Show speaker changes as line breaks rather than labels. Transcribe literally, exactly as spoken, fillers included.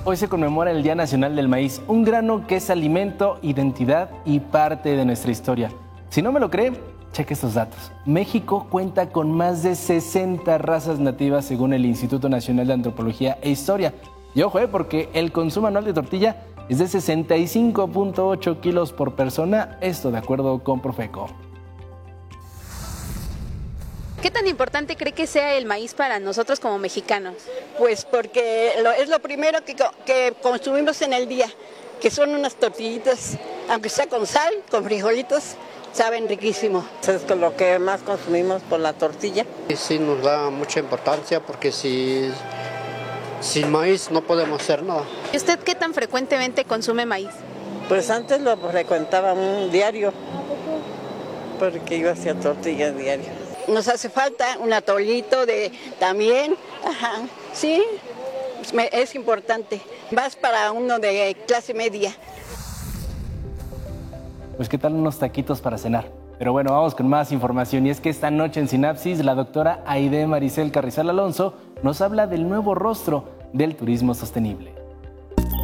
Hoy se conmemora el Día Nacional del Maíz, un grano que es alimento, identidad y parte de nuestra historia. Si no me lo cree, cheque estos datos. México cuenta con más de sesenta razas nativas según el Instituto Nacional de Antropología e Historia. Y ojo, eh, porque el consumo anual de tortilla es de sesenta y cinco punto ocho kilos por persona, esto de acuerdo con Profeco.
¿Qué tan importante cree que sea el maíz para nosotros como mexicanos?
Pues porque lo, es lo primero que, que consumimos en el día, que son unas tortillitas, aunque sea con sal, con frijolitos, saben riquísimo.
Es lo que más consumimos por la tortilla.
Sí, sí nos da mucha importancia porque si, sin maíz no podemos hacer nada.
¿Y usted qué tan frecuentemente consume maíz?
Pues antes lo frecuentaba un diario, porque yo hacía tortillas diario.
Nos hace falta un atolito de también, ajá, sí, es importante. Vas para uno de clase media.
Pues qué tal unos taquitos para cenar. Pero bueno, vamos con más información. Y es que esta noche en Sinapsis, la doctora Aide Maricel Carrizal Alonso nos habla del nuevo rostro del turismo sostenible.